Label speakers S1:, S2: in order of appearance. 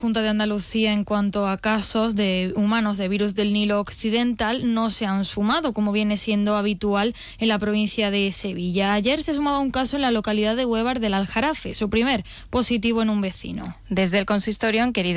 S1: Junta de Andalucía en cuanto a casos de humanos de virus del Nilo Occidental no se han sumado, como viene siendo habitual en la provincia de Sevilla. Ayer se sumaba un caso en la localidad de Huévar del Aljarafe, su primer positivo en un vecino.
S2: Desde el consistorio han querido